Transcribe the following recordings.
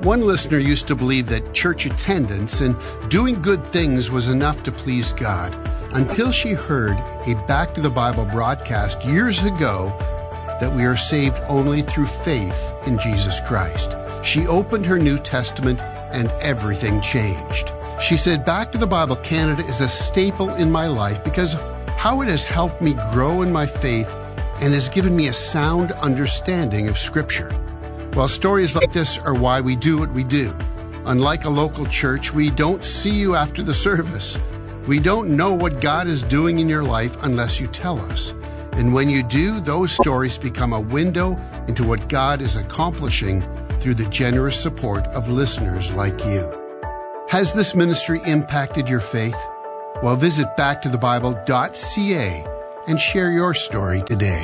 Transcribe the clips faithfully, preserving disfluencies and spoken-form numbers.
One listener used to believe that church attendance and doing good things was enough to please God, until she heard a Back to the Bible broadcast years ago that we are saved only through faith in Jesus Christ. She opened her New Testament and everything changed. She said, Back to the Bible Canada is a staple in my life because how it has helped me grow in my faith and has given me a sound understanding of Scripture. Well, stories like this are why we do what we do. Unlike a local church, we don't see you after the service. We don't know what God is doing in your life unless you tell us. And when you do, those stories become a window into what God is accomplishing through the generous support of listeners like you. Has this ministry impacted your faith? Well, visit back to the bible dot c a and share your story today.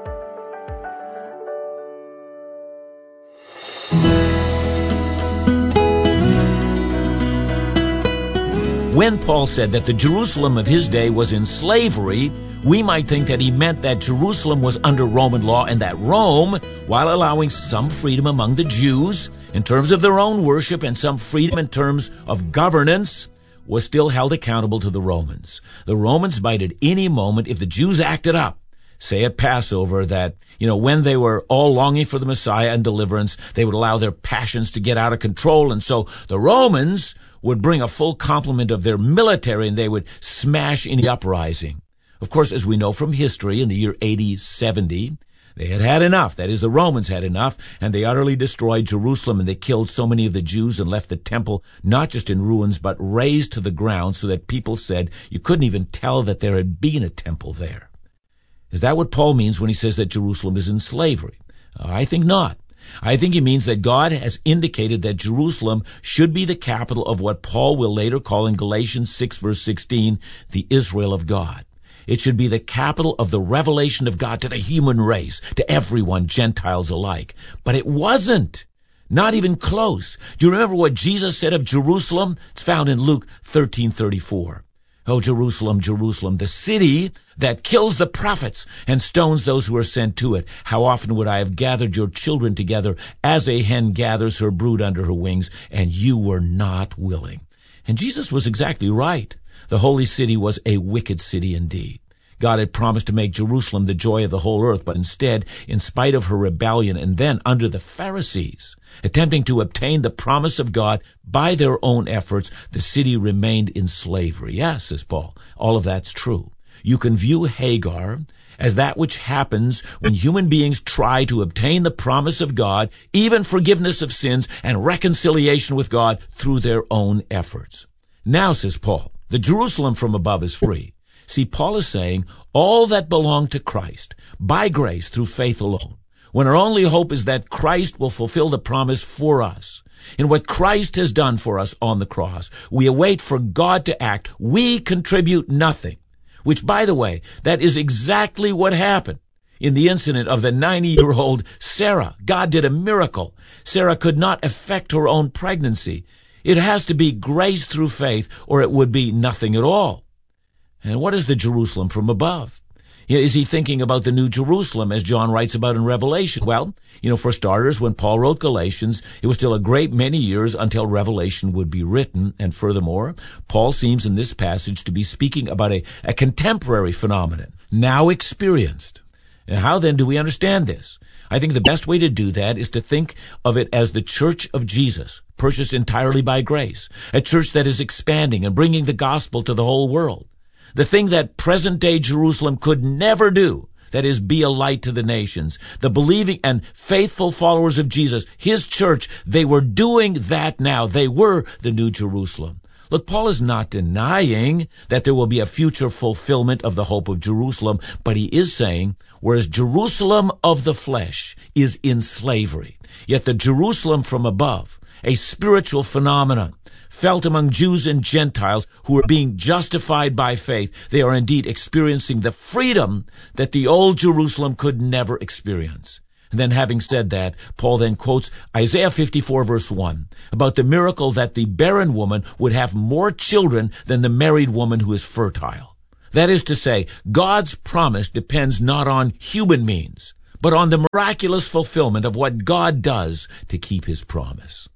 When Paul said that the Jerusalem of his day was in slavery, we might think that he meant that Jerusalem was under Roman law and that Rome, while allowing some freedom among the Jews in terms of their own worship and some freedom in terms of governance, was still held accountable to the Romans. The Romans might at any moment, if the Jews acted up, say at Passover that, you know, when they were all longing for the Messiah and deliverance, they would allow their passions to get out of control. And so the Romans would bring a full complement of their military and they would smash any uprising. Of course, as we know from history, in the year A D seventy, they had had enough. That is, the Romans had enough, and they utterly destroyed Jerusalem, and they killed so many of the Jews and left the temple not just in ruins, but razed to the ground so that people said you couldn't even tell that there had been a temple there. Is that what Paul means when he says that Jerusalem is in slavery? I think not. I think he means that God has indicated that Jerusalem should be the capital of what Paul will later call in Galatians six verse sixteen, the Israel of God. It should be the capital of the revelation of God to the human race, to everyone, Gentiles alike. But it wasn't. Not even close. Do you remember what Jesus said of Jerusalem? It's found in Luke thirteen thirty-four. Oh, Jerusalem, Jerusalem, the city that kills the prophets and stones those who are sent to it. How often would I have gathered your children together as a hen gathers her brood under her wings, and you were not willing. And Jesus was exactly right. The holy city was a wicked city indeed. God had promised to make Jerusalem the joy of the whole earth, but instead, in spite of her rebellion, and then under the Pharisees, attempting to obtain the promise of God by their own efforts, the city remained in slavery. Yes, says Paul, all of that's true. You can view Hagar as that which happens when human beings try to obtain the promise of God, even forgiveness of sins and reconciliation with God through their own efforts. Now, says Paul, the Jerusalem from above is free. See, Paul is saying all that belong to Christ, by grace through faith alone, when our only hope is that Christ will fulfill the promise for us. In what Christ has done for us on the cross, we await for God to act. We contribute nothing, which, by the way, that is exactly what happened in the incident of the ninety-year-old Sarah. God did a miracle. Sarah could not effect her own pregnancy. It has to be grace through faith, or it would be nothing at all. And what is the Jerusalem from above? Is he thinking about the New Jerusalem, as John writes about in Revelation? Well, you know, for starters, when Paul wrote Galatians, it was still a great many years until Revelation would be written. And furthermore, Paul seems in this passage to be speaking about a, a contemporary phenomenon, now experienced. And how then do we understand this? I think the best way to do that is to think of it as the church of Jesus, purchased entirely by grace, a church that is expanding and bringing the gospel to the whole world. The thing that present-day Jerusalem could never do, that is, be a light to the nations. The believing and faithful followers of Jesus, his church, they were doing that now. They were the New Jerusalem. Look, Paul is not denying that there will be a future fulfillment of the hope of Jerusalem, but he is saying, whereas Jerusalem of the flesh is in slavery, yet the Jerusalem from above, a spiritual phenomenon, felt among Jews and Gentiles who are being justified by faith, they are indeed experiencing the freedom that the old Jerusalem could never experience. And then having said that, Paul then quotes Isaiah fifty-four verse one about the miracle that the barren woman would have more children than the married woman who is fertile. That is to say, God's promise depends not on human means, but on the miraculous fulfillment of what God does to keep his promise.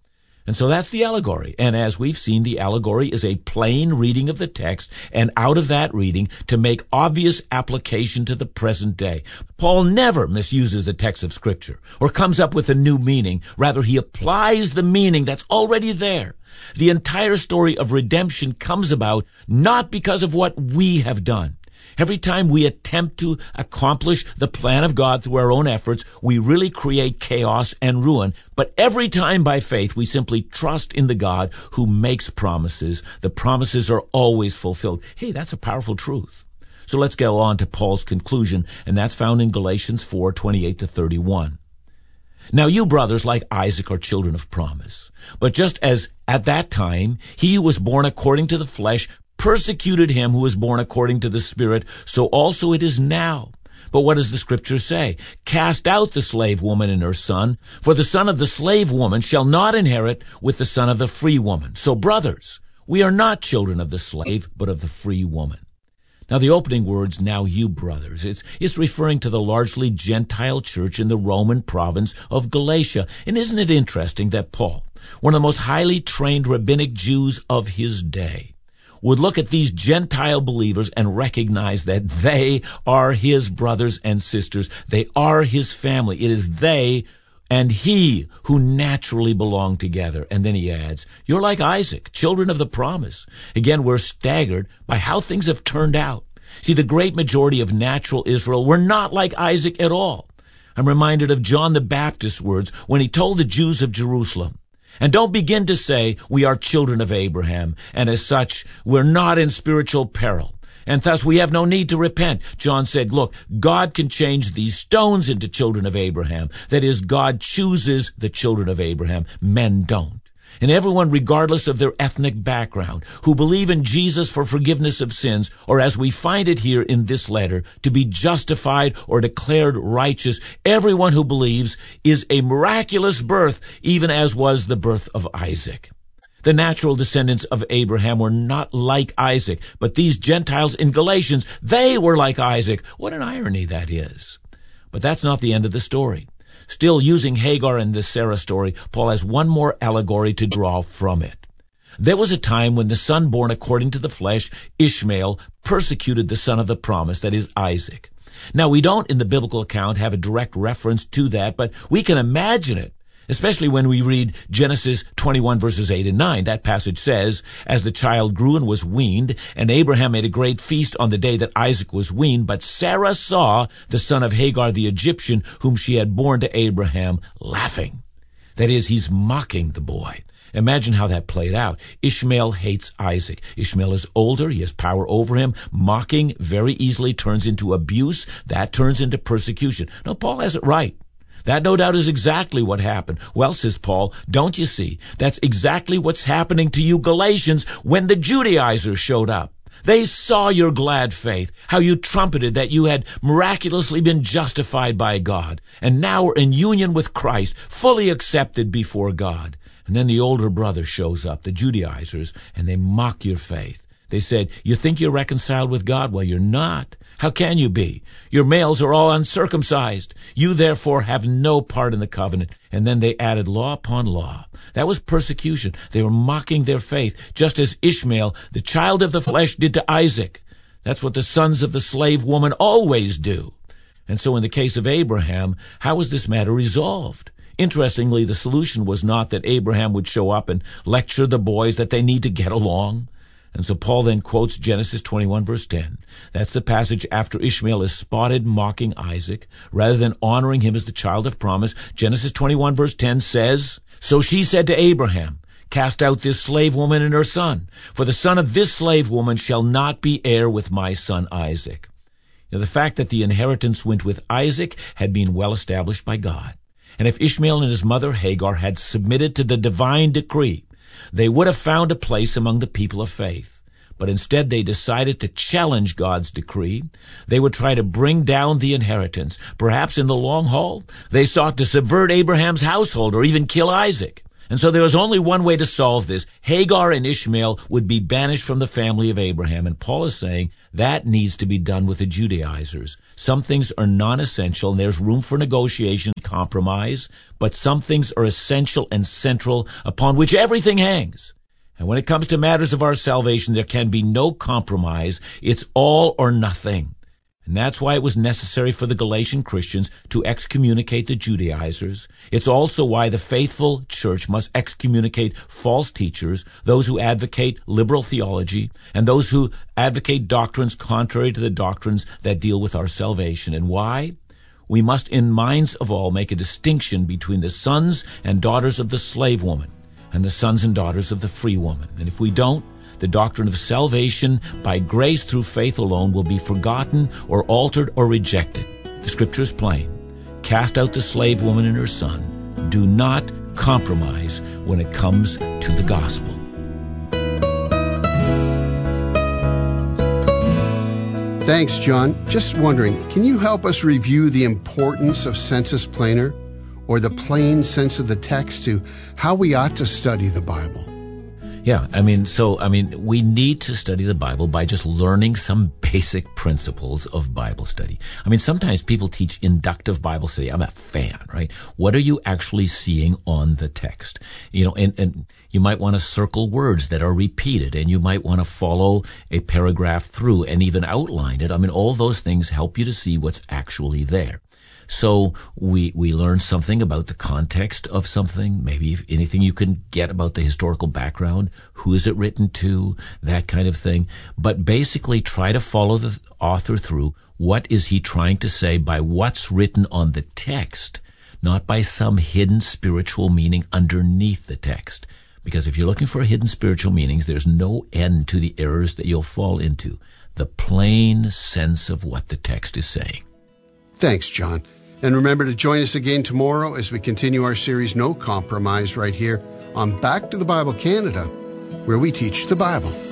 And so that's the allegory. And as we've seen, the allegory is a plain reading of the text, and out of that reading to make obvious application to the present day. Paul never misuses the text of Scripture or comes up with a new meaning. Rather, he applies the meaning that's already there. The entire story of redemption comes about not because of what we have done. Every time we attempt to accomplish the plan of God through our own efforts, we really create chaos and ruin. But every time by faith, we simply trust in the God who makes promises. The promises are always fulfilled. Hey, that's a powerful truth. So let's go on to Paul's conclusion, and that's found in Galatians four, twenty-eight to thirty-one. Now you, brothers, like Isaac, are children of promise. But just as at that time he who was born according to the flesh persecuted him who was born according to the Spirit, so also it is now. But what does the Scripture say? Cast out the slave woman and her son, for the son of the slave woman shall not inherit with the son of the free woman. So, brothers, we are not children of the slave, but of the free woman. Now, the opening words, now you, brothers, it's, it's referring to the largely Gentile church in the Roman province of Galatia. And isn't it interesting that Paul, one of the most highly trained rabbinic Jews of his day, would look at these Gentile believers and recognize that they are his brothers and sisters. They are his family. It is they and he who naturally belong together. And then he adds, you're like Isaac, children of the promise. Again, we're staggered by how things have turned out. See, the great majority of natural Israel were not like Isaac at all. I'm reminded of John the Baptist's words when he told the Jews of Jerusalem, and don't begin to say, we are children of Abraham, and as such, we're not in spiritual peril, and thus we have no need to repent. John said, look, God can change these stones into children of Abraham. That is, God chooses the children of Abraham. Men don't. And everyone, regardless of their ethnic background, who believe in Jesus for forgiveness of sins, or as we find it here in this letter, to be justified or declared righteous, everyone who believes is a miraculous birth, even as was the birth of Isaac. The natural descendants of Abraham were not like Isaac, but these Gentiles in Galatians, they were like Isaac. What an irony that is. But that's not the end of the story. Still using Hagar and the Sarah story, Paul has one more allegory to draw from it. There was a time when the son born according to the flesh, Ishmael, persecuted the son of the promise, that is Isaac. Now, we don't in the biblical account have a direct reference to that, but we can imagine it, especially when we read Genesis twenty-one, verses eight and nine. That passage says, as the child grew and was weaned, and Abraham made a great feast on the day that Isaac was weaned, but Sarah saw the son of Hagar the Egyptian, whom she had borne to Abraham, laughing. That is, he's mocking the boy. Imagine how that played out. Ishmael hates Isaac. Ishmael is older. He has power over him. Mocking very easily turns into abuse. That turns into persecution. No, Paul has it right. That no doubt is exactly what happened. Well, says Paul, don't you see? That's exactly what's happening to you Galatians when the Judaizers showed up. They saw your glad faith, how you trumpeted that you had miraculously been justified by God, and now are in union with Christ, fully accepted before God. And then the older brother shows up, the Judaizers, and they mock your faith. They said, you think you're reconciled with God? Well, you're not. How can you be? Your males are all uncircumcised. You therefore have no part in the covenant. And then they added law upon law. That was persecution. They were mocking their faith, just as Ishmael, the child of the flesh, did to Isaac. That's what the sons of the slave woman always do. And so in the case of Abraham, how was this matter resolved? Interestingly, the solution was not that Abraham would show up and lecture the boys that they need to get along. And so Paul then quotes Genesis twenty-one, verse ten. That's the passage after Ishmael is spotted mocking Isaac. Rather than honoring him as the child of promise, Genesis twenty-one, verse ten says, so she said to Abraham, cast out this slave woman and her son, for the son of this slave woman shall not be heir with my son Isaac. Now, the fact that the inheritance went with Isaac had been well established by God. And if Ishmael and his mother Hagar had submitted to the divine decree, they would have found a place among the people of faith. But instead they decided to challenge God's decree. They would try to bring down the inheritance. Perhaps in the long haul, they sought to subvert Abraham's household or even kill Isaac. And so there was only one way to solve this. Hagar and Ishmael would be banished from the family of Abraham. And Paul is saying that needs to be done with the Judaizers. Some things are non-essential, and there's room for negotiation and compromise, but some things are essential and central upon which everything hangs. And when it comes to matters of our salvation, there can be no compromise. It's all or nothing. And that's why it was necessary for the Galatian Christians to excommunicate the Judaizers. It's also why the faithful church must excommunicate false teachers, those who advocate liberal theology, and those who advocate doctrines contrary to the doctrines that deal with our salvation. And why? We must, in minds of all, make a distinction between the sons and daughters of the slave woman and the sons and daughters of the free woman. And if we don't, the doctrine of salvation by grace through faith alone will be forgotten or altered or rejected. The scripture is plain. Cast out the slave woman and her son. Do not compromise when it comes to the gospel. Thanks, John. Just wondering, can you help us review the importance of sensus plena, or the plain sense of the text, to how we ought to study the Bible? Yeah, I mean, so, I mean, we need to study the Bible by just learning some basic principles of Bible study. I mean, sometimes people teach inductive Bible study. I'm a fan, right? What are you actually seeing on the text? You know, and, and you might want to circle words that are repeated, and you might want to follow a paragraph through and even outline it. I mean, all those things help you to see what's actually there. So we we learn something about the context of something, maybe if anything you can get about the historical background, who is it written to, that kind of thing. But basically try to follow the author through. What is he trying to say by what's written on the text, not by some hidden spiritual meaning underneath the text. Because if you're looking for hidden spiritual meanings, there's no end to the errors that you'll fall into. The plain sense of what the text is saying. Thanks, John. And remember to join us again tomorrow as we continue our series, No Compromise, right here on Back to the Bible Canada, where we teach the Bible.